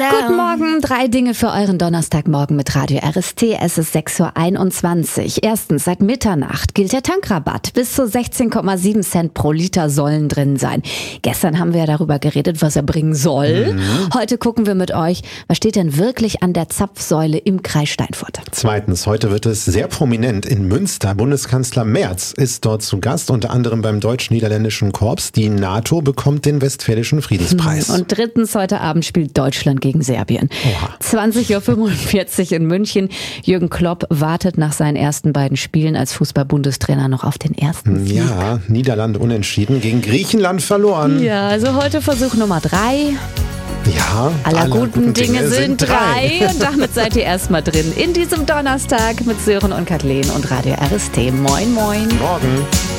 Guten Morgen, 3 Dinge für euren Donnerstagmorgen mit Radio RST. Es ist 6:21 Uhr. Erstens, seit Mitternacht gilt der Tankrabatt. Bis zu 16,7 Cent pro Liter sollen drin sein. Gestern haben wir ja darüber geredet, was er bringen soll. Heute gucken wir mit euch, was steht denn wirklich an der Zapfsäule im Kreis Steinfurt. Zweitens, heute wird es sehr prominent in Münster. Bundeskanzler Merz ist dort zu Gast, unter anderem beim deutsch-niederländischen Korps. Die NATO bekommt den Westfälischen Friedenspreis. Und drittens, heute Abend spielt Deutschland gegen Serbien. 20:45 Uhr in München. Jürgen Klopp wartet nach seinen ersten beiden Spielen als Fußball-Bundestrainer noch auf den ersten Sieg. Ja, Niederlande unentschieden, gegen Griechenland verloren. Ja, also heute Versuch Nummer 3. Ja, aller guten Dinge sind 3. Und damit seid ihr erstmal drin in diesem Donnerstag mit Sören und Kathleen und Radio RST. Moin, moin. Morgen.